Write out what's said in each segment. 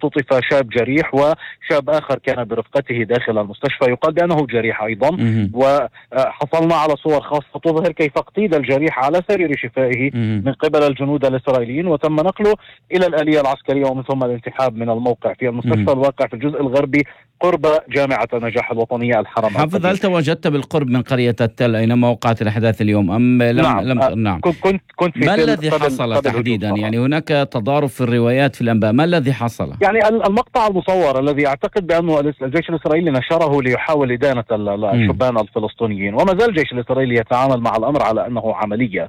اختطف شاب جريح وشاب آخر كان برفقته داخل المستشفى يقال بأنه جريح أيضا. وحصلنا على صور خاصة تظهر كيف اقتيد الجريح على سرير شفائه من قبل الجنود الإسرائيليين وتم نقله إلى الآلية العسكرية ومن ثم الانسحاب من الموقع في المستشفى الواقع في الجزء الغربي قرب جامعة النجاح الوطنية الحرم. حافظ، هل تواجدت بالقرب من قرية التل أينما وقعت الأحداث اليوم أم لم؟ نعم. كنت في ما الذي حصل تحديدا؟ يعني هناك تضارب في الروايات في الأنباء، ما الذي حصل؟ يعني المقطع المصور الذي أعتقد بأنه الجيش الإسرائيلي نشره ليحاول إدانة الشبان الفلسطينيين، وما زال الجيش الإسرائيلي يتعامل مع الأمر على أنه عملية.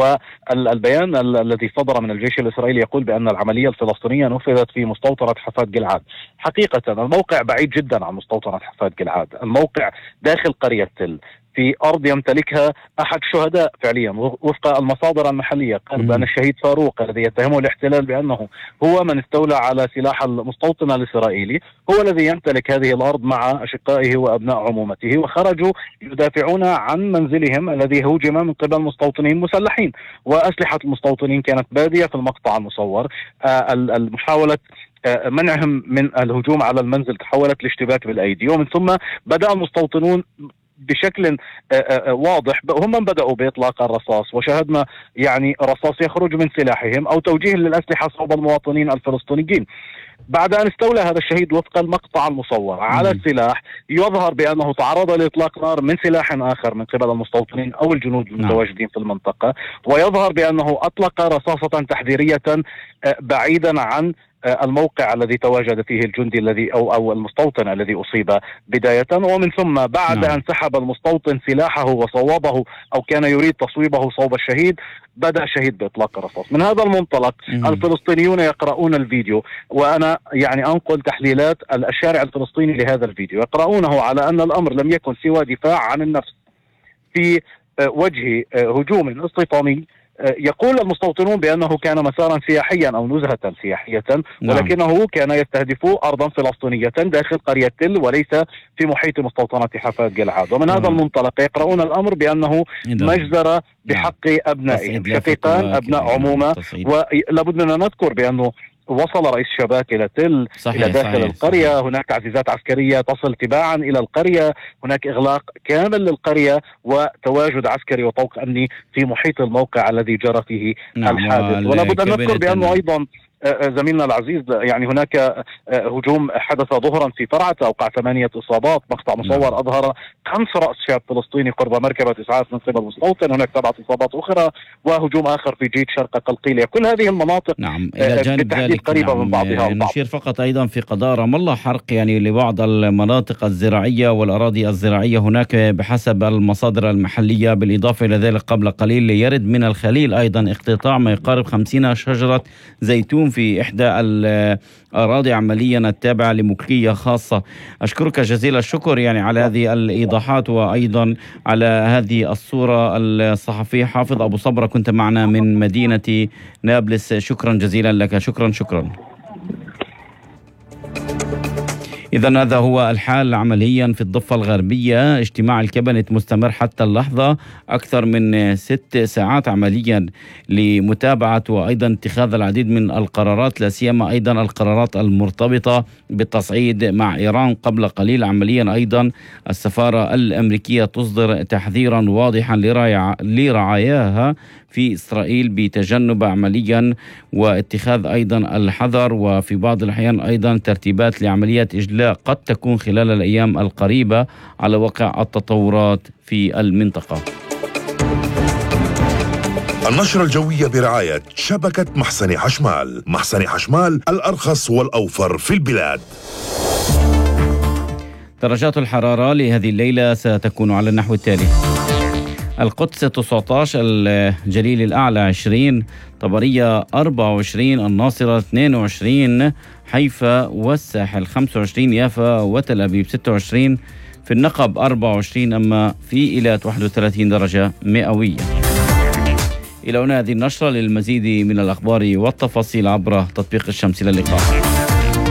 والبيان الذي صدر من الجيش الإسرائيلي يقول بأن العملية الفلسطينية نفذت في مستوطنة حفاد جلعاد. حقيقة الموقع بعيد جدا عن مستوطنة حفاد جلعاد، الموقع داخل قرية تل في أرض يمتلكها أحد الشهداء فعليا وفق المصادر المحلية. قال بأن الشهيد فاروق الذي يتهمه الاحتلال بأنه هو من استولى على سلاح المستوطن الإسرائيلي هو الذي يمتلك هذه الأرض مع أشقائه وأبناء عمومته، وخرجوا يدافعون عن منزلهم الذي هوجم من قبل مستوطنين مسلحين، وأسلحة المستوطنين كانت بادية في المقطع المصور. المحاولة منعهم من الهجوم على المنزل تحولت لاشتباك بالأيدي، ومن ثم بدأ المستوطنون بشكل واضح هم من بدأوا بإطلاق الرصاص، وشاهدنا يعني رصاص يخرج من سلاحهم أو توجيه للأسلحة صوب المواطنين الفلسطينيين. بعد أن استولى هذا الشهيد وفق المقطع المصور على السلاح يظهر بأنه تعرض لإطلاق نار من سلاح آخر من قبل المستوطنين أو الجنود المتواجدين في المنطقة، ويظهر بأنه أطلق رصاصة تحذيرية بعيدا عن الموقع الذي تواجد فيه الجندي الذي أو المستوطن الذي أصيب بداية، ومن ثم بعد أن سحب المستوطن سلاحه وصوبه أو كان يريد تصويبه صوب الشهيد بدأ الشهيد بإطلاق الرصاص. من هذا المنطلق الفلسطينيون يقرؤون الفيديو، وأنا يعني أنقل تحليلات الشارع الفلسطيني لهذا الفيديو، يقرؤونه على أن الأمر لم يكن سوى دفاع عن النفس في وجه هجوم استيطاني. يقول المستوطنون بأنه كان مسارا سياحيا أو نزهة سياحية، ولكنه كان يستهدف أرضا فلسطينية داخل قرية تل وليس في محيط مستوطنة حفاد جلعاد. ومن هذا المنطلق يقرؤون الأمر بأنه مجزرة بحق أبنائهم، شقيقان أبناء عمومة. ولابد أن نذكر بأنه وصل رئيس شباك إلى تل إلى داخل القرية. هناك تعزيزات عسكرية تصل تباعا إلى القرية، هناك إغلاق كامل للقرية وتواجد عسكري وطوق أمني في محيط الموقع الذي جرى فيه الحادث. ولابد أن نذكر بأنه أيضا زميلنا العزيز يعني هناك هجوم حدث ظهرا في فرعة أوقع 8 إصابات. مقطع مصور أظهر 5 رأس شاب فلسطيني قرب مركبة إسعاف من قبل مستوطن، هناك 7 إصابات أخرى وهجوم آخر في جيد شرق قلقيلية. كل هذه المناطق إلى جانب ذلك قريبة من بعضها البعض. نشير فقط أيضا في قضاء رام الله حرق يعني لبعض المناطق الزراعية والأراضي الزراعية هناك بحسب المصادر المحلية. بالإضافة إلى ذلك قبل قليل يرد من الخليل أيضا اقتطاع ما يقارب 50 شجرة زيتون في إحدى الأراضي عمليا التابعة لملكية خاصة. أشكرك جزيل الشكر يعني على هذه الإيضاحات وأيضا على هذه الصورة. الصحفي حافظ أبو صبرة كنت معنا من مدينة نابلس، شكرا جزيلا لك. شكرا. إذن هذا هو الحال عمليا في الضفة الغربية. اجتماع الكابينت مستمر حتى اللحظة، أكثر من 6 ساعات عمليا لمتابعة وأيضا اتخاذ العديد من القرارات، لا سيما أيضا القرارات المرتبطة بالتصعيد مع إيران. قبل قليل عمليا أيضا السفارة الأمريكية تصدر تحذيرا واضحا لرعاياها في إسرائيل بتجنب عمليا واتخاذ أيضا الحذر، وفي بعض الأحيان أيضا ترتيبات لعمليات إجلاء قد تكون خلال الأيام القريبة على وقع التطورات في المنطقة. النشرة الجوية برعاية شبكة محسن حشمال. محسن حشمال الأرخص والأوفر في البلاد. درجات الحرارة لهذه الليلة ستكون على النحو التالي: القدس 19، الجليل الأعلى 20، طبرية 24، الناصرة 22، حيفا والساحل 25، يافا وتل أبيب 26، في النقب 24، أما في إيلات 31 درجة مئوية. إلى هنا هذه النشرة. للمزيد من الأخبار والتفاصيل عبر تطبيق الشمس. إلى اللقاء.